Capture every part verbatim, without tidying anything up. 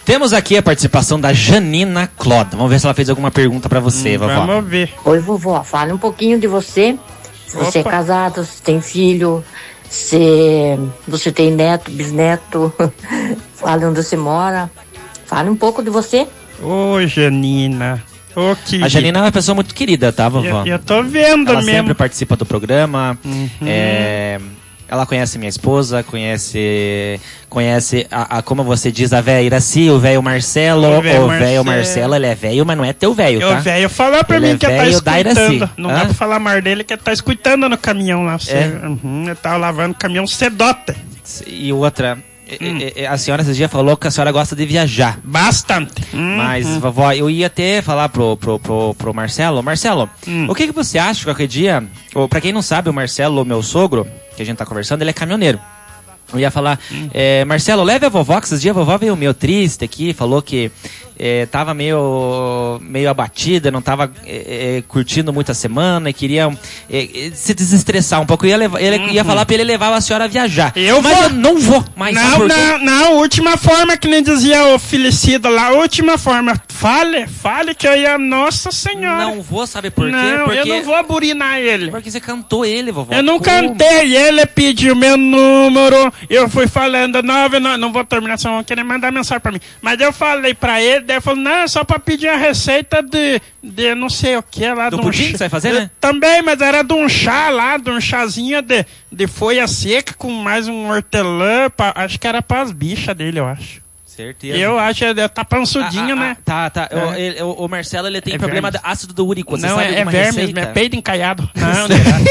Temos aqui a participação da Janina Cloda. Vamos ver se ela fez alguma pergunta pra você, hum, vovó. Vamos ver. Oi, vovó, fale um pouquinho de você. Se você Opa. é casado, se tem filho, se você tem neto, bisneto. Fale onde você mora. Fale um pouco de você. Ô, Janina. Ô, que... A Janina é uma pessoa muito querida, tá, vovó? Eu, eu tô vendo ela mesmo. sempre participa do programa. Uhum. É, ela conhece minha esposa, conhece, conhece a, a, como você diz, a véia Iraci, o velho Marcelo. O véio o velho Marcelo. Marcelo, ele é velho, mas não é teu velho, tá? O velho falou pra Ele mim é que tá velho da escutando. Iraci. Não Hã? dá pra falar mais dele, que tá escutando no caminhão lá. Você. É. Uhum, eu tava lavando o caminhão Sedota. E outra, Hum. a senhora esses dias falou que a senhora gosta de viajar. Bastante. Uhum. Mas, vovó, eu ia até falar pro, pro, pro, pro Marcelo. Marcelo, Hum. o que, que você acha que qualquer dia... Ou, pra quem não sabe, o Marcelo, o meu sogro, que a gente tá conversando, ele é caminhoneiro. Eu ia falar, Hum. é, Marcelo, leve a vovó, que esses dias a vovó veio meio triste aqui, falou que é, tava meio, meio abatida, não tava é, é, curtindo muito a semana e queria é, se desestressar um pouco. Eu ia, levar, ele, Uhum. ia falar pra ele levar a senhora a viajar. Eu Mas vou. eu não vou mais. sabe Não, por quê? não, não, última forma que nem dizia o Felicida lá, última forma. Fale, fale que eu ia, nossa senhora. Não vou, sabe por quê? Não, Porque, eu não vou burinar ele. porque você cantou ele, vovó. Eu não Como? cantei, ele pediu meu número, eu fui falando, nove, não, não vou terminar, só vão querer mandar mensagem pra mim. Mas eu falei pra ele, daí ele falou, não, é só pra pedir a receita de, de não sei o que lá. Do de um pudim chá- que você vai fazer, de- né? Também, mas era de um chá lá, de um chazinho de, de folha seca com mais um hortelã, pra, acho que era pras bichas dele, eu acho. Certeza. Eu acho, ele tá pançudinho, Ah, ah, né? ah, Tá, tá. É. O, ele- o- o Marcelo, ele tem É problema de vermes. ácido do úrico. Você Não, sabe é, é alguma vermes, receita? é peido encalhado. Não,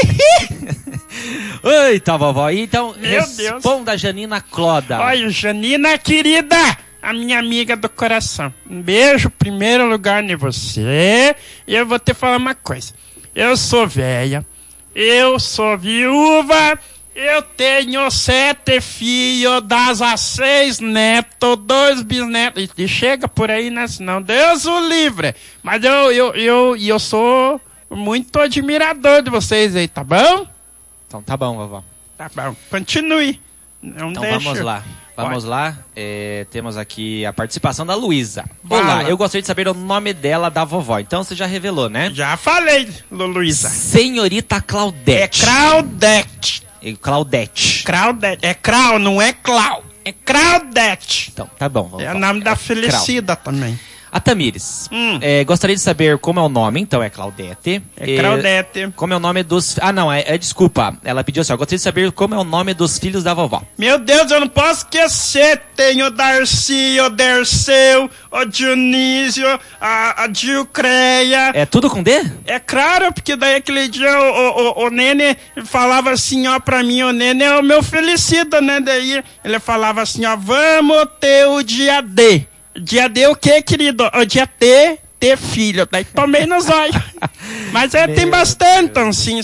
Eita, vovó. Então, Meu responda a Janina Cloda. Olha, Janina querida, a minha amiga do coração. Um beijo, primeiro lugar em você. E eu vou te falar uma coisa. Eu sou velha, eu sou viúva, eu tenho sete filhos, das a seis netos, dois bisnetos. E chega por aí, né? Senão Deus o livre. Mas eu, eu, eu, eu sou muito admirador de vocês aí, tá bom? Então tá bom, vovó. Tá bom, continue. Não Então deixa. vamos lá. Vamos Pode. lá. É, temos aqui a participação da Luísa. Fala. Olá, eu gostaria de saber o nome dela, da vovó. Então você já revelou, né? Já falei, Lu- Luísa. Senhorita É Claudete. Claudete. É Claudete. Claudete. É Crau, não é Clau. É Claudete. Então, tá bom, vovó. É o nome da Felicida também. A Tamires. Hum. É, gostaria de saber como é o nome, então é Claudete. É Claudete. Como é o nome dos... Ah, não, é, é desculpa. Ela pediu assim, ó, gostaria de saber como é o nome dos filhos da vovó. Meu Deus, eu não posso esquecer. Tem o Darcy, o Derceu, o Dionísio, a, a Dilcreia. É tudo com D? É claro, porque daí aquele dia o, o, o, o Nene falava assim, ó, pra mim, o Nene é o meu Felicida, né? Daí ele falava assim, ó, vamos ter o dia D. Dia D o quê, querido? O dia T, ter filho. Daí tomei nos olhos. Mas é, tem bastante, assim,